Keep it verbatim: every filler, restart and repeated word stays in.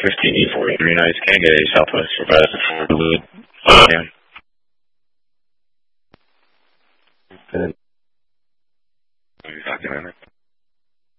fifteen E forty-three, nice. Can get a Southwest Surprise for the lead. Yeah. Good.